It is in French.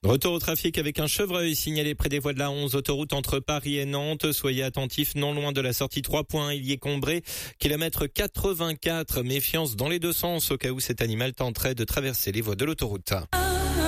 Retour au trafic avec un chevreuil signalé près des voies de la 11, autoroute entre Paris et Nantes. Soyez attentifs, non loin de la sortie 3 points, il y est Combré, kilomètre 84. Méfiance dans les deux sens au cas où cet animal tenterait de traverser les voies de l'autoroute.